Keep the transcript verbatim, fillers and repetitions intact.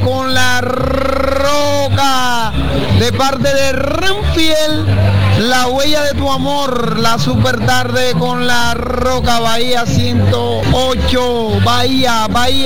con la Roca, de parte de Renfield, La Huella de tu Amor, la super tarde con la Roca, Bahía ciento ocho, Bahía, Bahía.